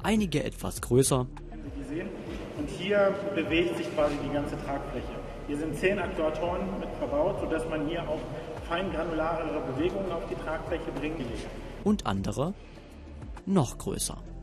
einige etwas größer. Sie sehen, und hier bewegt sich quasi die ganze Tragfläche. Hier sind 10 Aktuatoren mit verbaut, sodass man hier auch fein granularere Bewegungen auf die Tragfläche bringen kann. Und andere noch größer.